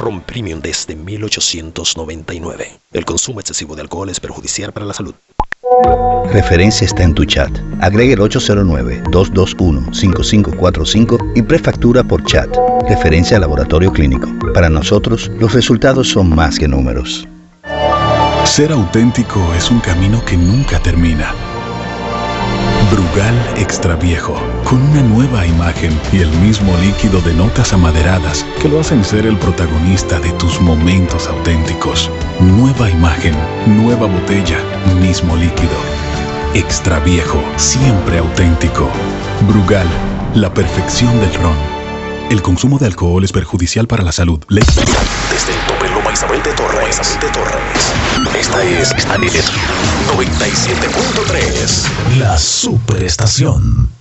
Ron Premium desde 1899. El consumo excesivo de alcohol es perjudicial para la salud. Referencia está en tu chat. Agregue el 809-221-5545 y prefactura por chat. Referencia al laboratorio clínico. Para nosotros, los resultados son más que números. Ser auténtico es un camino que nunca termina. Brugal Extra Viejo, con una nueva imagen y el mismo líquido de notas amaderadas que lo hacen ser el protagonista de tus momentos auténticos. Nueva imagen, nueva botella, mismo líquido. Extra Viejo, siempre auténtico. Brugal, la perfección del ron. El consumo de alcohol es perjudicial para la salud. Desde el tope Loma Isabel de Torres. Esta es 97.3, la superestación.